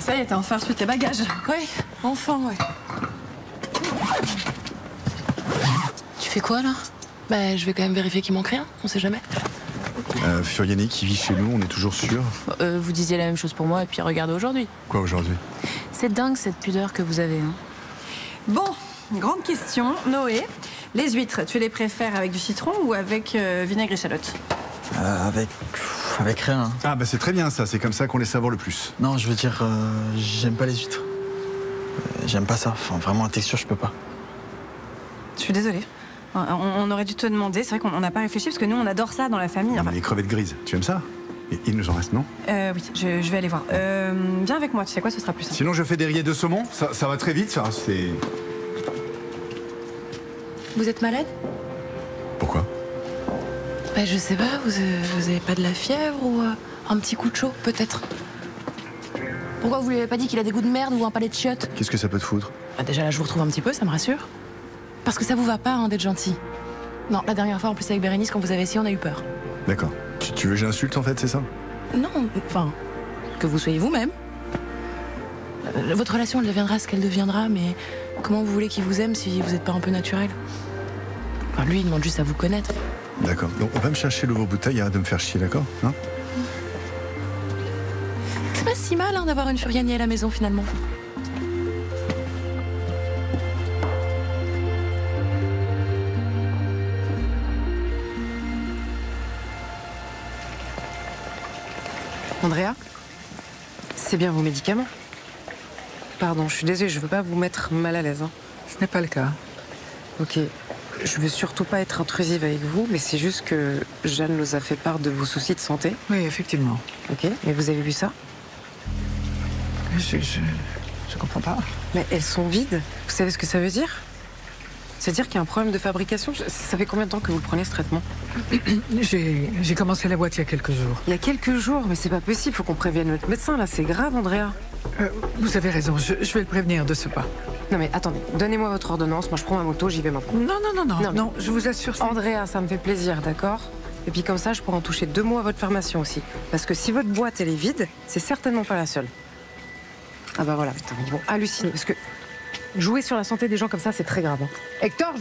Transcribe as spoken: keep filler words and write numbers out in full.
Ça y est, t'as enfin reçu tes bagages. Ouais, enfin, ouais. Tu fais quoi, là? Bah, je vais quand même vérifier qu'il manque rien, on sait jamais. Euh, Furiani qui vit chez nous, on est toujours sûr. Euh, vous disiez la même chose pour moi, et puis regardez aujourd'hui. Quoi aujourd'hui? C'est dingue, cette pudeur que vous avez, hein. Bon, grande question. Noé, les huîtres, tu les préfères avec du citron ou avec euh, vinaigre échalote? Euh, avec... avec rien. Ah bah c'est très bien ça, c'est comme ça qu'on les savoure le plus. Non, je veux dire, euh, j'aime pas les huîtres. Euh, j'aime pas ça. Enfin, vraiment, la texture, je peux pas. Je suis désolée. On, on aurait dû te demander, c'est vrai qu'on n'a pas réfléchi parce que nous on adore ça dans la famille. Non, Enfin, mais les crevettes grises, tu aimes ça? Et il nous en reste, non? euh, oui, je, je vais aller voir. Euh, viens avec moi, tu sais quoi, ce sera plus simple. Sinon je fais des rillets de saumon, ça, ça va très vite, ça, c'est... Vous êtes malade? Pourquoi? Bah, je sais pas, vous, euh, vous avez pas de la fièvre ou euh, un petit coup de chaud, peut-être? Pourquoi vous lui avez pas dit qu'il a des goûts de merde ou un palais de chiottes? Qu'est-ce que ça peut te foutre? Bah, déjà là, je vous retrouve un petit peu, ça me rassure. Parce que ça vous va pas, hein, d'être gentil. Non, la dernière fois, en plus avec Bérénice, quand vous avez essayé, on a eu peur. D'accord. Tu, tu veux que j'insulte en fait, c'est ça? Non, enfin, que vous soyez vous-même. Euh, Votre relation, elle deviendra ce qu'elle deviendra, mais comment vous voulez qu'il vous aime si vous n'êtes pas un peu naturel? Enfin, lui, il demande juste à vous connaître. D'accord. Donc on va me chercher l'ouvre-bouteille et arrête de me faire chier, d'accord? Hein? C'est pas si mal, hein, d'avoir une Furiani à la maison, finalement. Andrea, c'est bien vos médicaments? Pardon, je suis désolée, je veux pas vous mettre mal à l'aise. Hein. Ce n'est pas le cas. Ok, je veux surtout pas être intrusive avec vous, mais c'est juste que Jeanne nous a fait part de vos soucis de santé. Oui, effectivement. Ok, mais vous avez vu ça? Je, je, je comprends pas. Mais elles sont vides. Vous savez ce que ça veut dire? C'est-à-dire qu'il y a un problème de fabrication. Ça fait combien de temps que vous prenez ce traitement? J'ai j'ai commencé la boîte il y a quelques jours. Il y a quelques jours, mais c'est pas possible. Faut qu'on prévienne notre médecin, là. C'est grave, Andrea. Euh, vous avez raison, je, je vais le prévenir de ce pas. Non mais attendez, donnez-moi votre ordonnance. Moi, je prends ma moto, j'y vais maintenant. Non, non, non, non, Non, non, mais- je vous assure. c'est- Andrea, ça me fait plaisir, d'accord? Et puis comme ça, je pourrais en toucher deux mots à votre formation aussi. Parce que si votre boîte, elle est vide, c'est certainement pas la seule. Ah bah voilà, putain, ils vont halluciner. Parce que jouer sur la santé des gens comme ça, c'est très grave. hein. Hector,